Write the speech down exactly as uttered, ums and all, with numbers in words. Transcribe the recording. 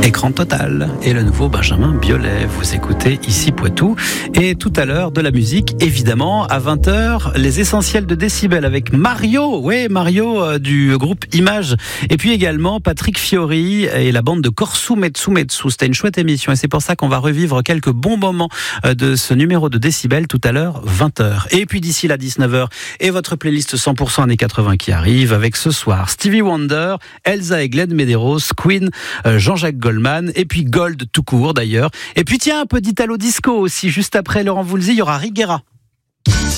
Écran Total et le nouveau Benjamin Biolay. Vous écoutez ici Poitou. Et tout à l'heure, de la musique, évidemment. À vingt heures, les essentiels de Décibel avec Mario. Oui, Mario euh, du groupe Image. Et puis également Patrick Fiori et la bande de Corsu Metsu Metsu. C'était une chouette émission et c'est pour ça qu'on va revivre quelques bons moments euh, de ce numéro de Décibel tout à l'heure, vingt heures. Et puis d'ici là, dix-neuf heures, et votre playlist cent pour cent années quatre-vingts qui arrive avec ce soir Stevie Wonder, Elsa et Glenn Medeiros, Queen, euh, Jean-Jacques Goldman et puis Gold tout court d'ailleurs. Et puis tiens, un peu d'Italo Disco aussi, juste après Laurent Voulzy, il y aura Rigera.